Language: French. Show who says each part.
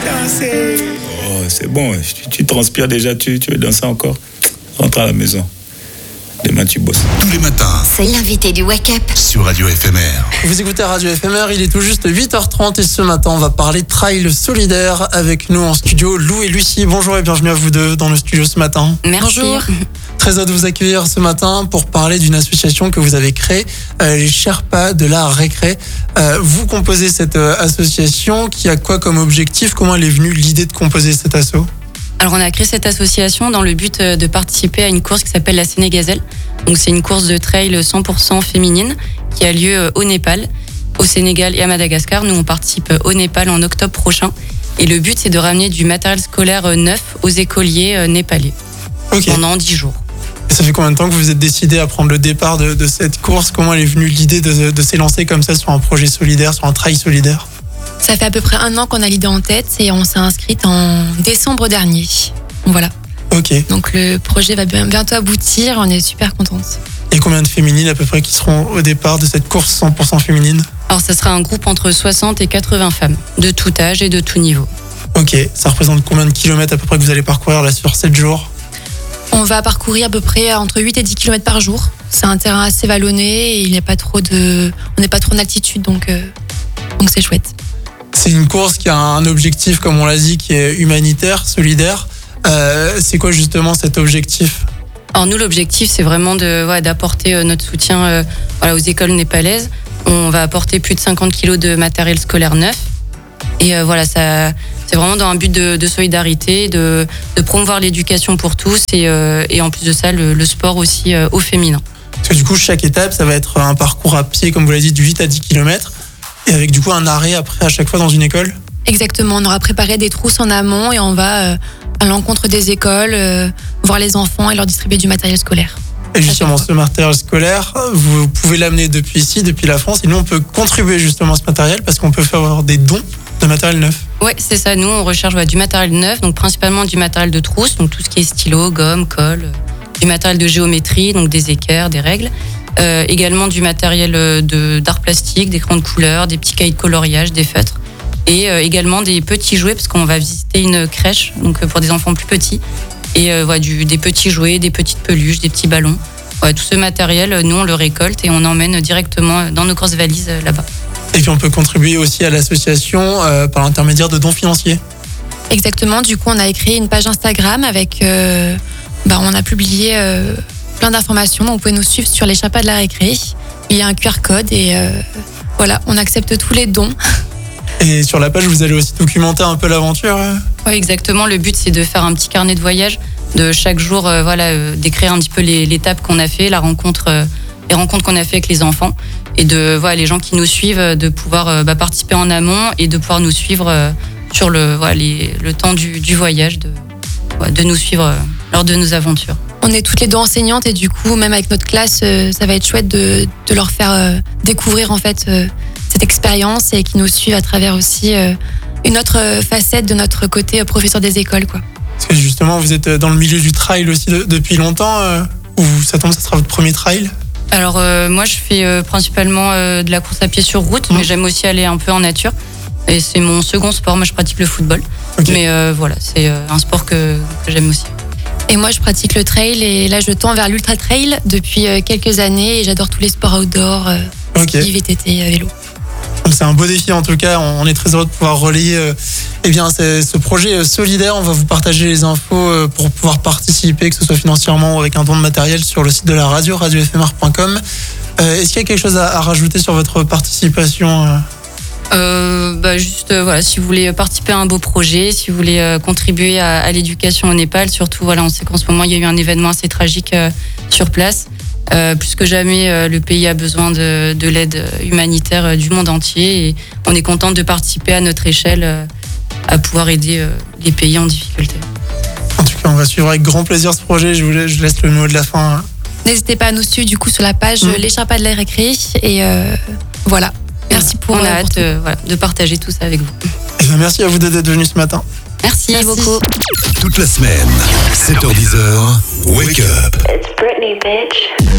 Speaker 1: danser. Oh, c'est bon, tu transpires déjà, tu veux danser encore. Rentre à la maison. Demain, tu bosses.
Speaker 2: Tous les matins,
Speaker 3: C'est l'invité du Wake Up.
Speaker 2: sur Radio FMR.
Speaker 4: Vous écoutez Radio FMR, il est tout juste 8h30 et ce matin, on va parler trail solidaire avec nous en studio, Lou et Lucie. Bonjour et bienvenue à vous deux dans le studio ce matin.
Speaker 3: Merci.
Speaker 5: Bonjour.
Speaker 4: Très hâte de vous accueillir ce matin pour parler d'une association que vous avez créée, les Sherpas de la récré. Vous composez cette association qui a quoi comme objectif? Comment elle est venue l'idée de composer cette asso?
Speaker 5: Alors on a créé cette association dans le but de participer à une course qui s'appelle la Sénégazelle. Donc c'est une course de trail 100% féminine qui a lieu au Népal, au Sénégal et à Madagascar. Nous on participe au Népal en octobre prochain. Et le but c'est de ramener du matériel scolaire neuf aux écoliers népalais pendant 10 jours.
Speaker 4: Et ça fait combien de temps que vous êtes décidé à prendre le départ de cette course? Comment elle est venue l'idée de s'élancer comme ça sur un projet solidaire, sur un trail solidaire?
Speaker 6: Ça fait à peu près 1 an qu'on a l'idée en tête et on s'est inscrite en décembre dernier. Voilà.
Speaker 4: Ok.
Speaker 6: Donc le projet va bientôt aboutir, on est super contente.
Speaker 4: Et combien de féminines à peu près qui seront au départ de cette course 100% féminine?
Speaker 5: Alors ça sera un groupe entre 60 et 80 femmes, de tout âge et de tout niveau.
Speaker 4: Ok, ça représente combien de kilomètres à peu près que vous allez parcourir là sur 7 jours?
Speaker 6: On va parcourir à peu près entre 8 et 10 km par jour. C'est un terrain assez vallonné et on n'est pas trop en altitude, donc c'est chouette.
Speaker 4: C'est une course qui a un objectif, comme on l'a dit, qui est humanitaire, solidaire. C'est quoi justement cet objectif?
Speaker 5: Alors nous, l'objectif, c'est vraiment d'apporter notre soutien aux écoles népalaises. On va apporter plus de 50 kilos de matériel scolaire neuf. Et c'est vraiment dans un but de solidarité, de promouvoir l'éducation pour tous et en plus de ça, le sport aussi au féminin.
Speaker 4: Parce que du coup, chaque étape, ça va être un parcours à pied, comme vous l'avez dit, de 8 à 10 km. Et avec du coup un arrêt après à chaque fois dans une école?
Speaker 6: Exactement, on aura préparé des trousses en amont et on va à l'encontre des écoles, voir les enfants et leur distribuer du matériel scolaire.
Speaker 4: Et justement, ce matériel scolaire, vous pouvez l'amener depuis ici, depuis la France, et nous on peut contribuer justement à ce matériel parce qu'on peut faire des dons de matériel neuf.
Speaker 5: Oui, c'est ça. Nous, on recherche du matériel neuf, donc principalement du matériel de trousse, donc tout ce qui est stylo, gomme, colle, du matériel de géométrie, donc des équerres, des règles. Également du matériel d'art plastique, des crayons de couleur, des petits cahiers de coloriage, des feutres. Et également des petits jouets, parce qu'on va visiter une crèche, donc pour des enfants plus petits. Et des petits jouets, des petites peluches, des petits ballons. Tout ce matériel, nous, on le récolte et on emmène directement dans nos grosses valises là-bas.
Speaker 4: Et puis on peut contribuer aussi à l'association par l'intermédiaire de dons financiers.
Speaker 6: Exactement, du coup on a créé une page Instagram avec... on a publié plein d'informations, donc vous pouvez nous suivre sur les Sherpas de la récré. Il y a un QR code et on accepte tous les dons.
Speaker 4: Et sur la page, vous allez aussi documenter un peu l'aventure.
Speaker 5: Oui, exactement. Le but, c'est de faire un petit carnet de voyage de chaque jour, d'écrire un petit peu l'étape qu'on a fait, les rencontres qu'on a fait avec les enfants, et les gens qui nous suivent, de pouvoir participer en amont et de pouvoir nous suivre sur le temps du voyage, de nous suivre lors de nos aventures.
Speaker 6: On est toutes les deux enseignantes et du coup, même avec notre classe, ça va être chouette de leur faire découvrir en fait cette expérience et qu'ils nous suivent à travers aussi une autre facette de notre côté professeur des écoles, quoi.
Speaker 4: Parce que justement, vous êtes dans le milieu du trail aussi depuis longtemps, ou ça sera votre premier trail?
Speaker 5: Alors moi, je fais principalement de la course à pied sur route, mais j'aime aussi aller un peu en nature. Et c'est mon second sport. Moi, je pratique le football. Okay. Mais c'est un sport que j'aime aussi.
Speaker 6: Et moi, je pratique le trail et là, je tends vers l'ultra trail depuis quelques années et j'adore tous les sports outdoor, ski, VTT, vélo.
Speaker 4: Donc c'est un beau défi en tout cas. On est très heureux de pouvoir relayer ce projet solidaire. On va vous partager les infos pour pouvoir participer, que ce soit financièrement ou avec un don de matériel sur le site de la radio, radiofmr.com. Est-ce qu'il y a quelque chose à rajouter sur votre participation?
Speaker 5: Si vous voulez participer à un beau projet, si vous voulez contribuer à l'éducation au Népal, surtout on sait qu'en ce moment il y a eu un événement assez tragique sur place. Plus que jamais, le pays a besoin de l'aide humanitaire du monde entier et on est content de participer à notre échelle à pouvoir aider les pays en difficulté.
Speaker 4: En tout cas, on va suivre avec grand plaisir ce projet. Je laisse le mot de la fin.
Speaker 6: N'hésitez pas à nous suivre du coup sur la page Les Sherpas de la récré et voilà. Merci pour.
Speaker 5: On a hâte de partager tout ça avec vous.
Speaker 4: Merci à vous d'être venus ce matin.
Speaker 5: Merci beaucoup.
Speaker 2: Toute la semaine, 7h-10h, Wake Up.
Speaker 3: It's Britney, bitch.